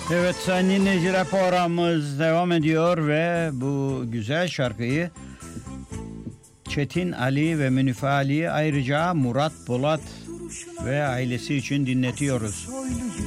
Evet sayın dinleyiciler, programımız devam ediyor ve bu güzel şarkıyı Çetin Ali ve Münif Ali, ayrıca Murat Bolat ve ailesi için dinletiyoruz.